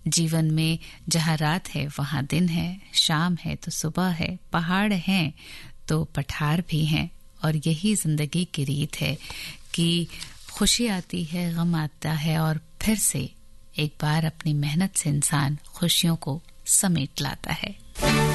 जीवन में जहाँ रात है वहाँ दिन है, शाम है तो सुबह है, पहाड़ हैं तो पठार भी हैं। और यही जिंदगी की रीत है कि खुशी आती है, गम आता है और फिर से एक बार अपनी मेहनत से इंसान खुशियों को समेट लाता है।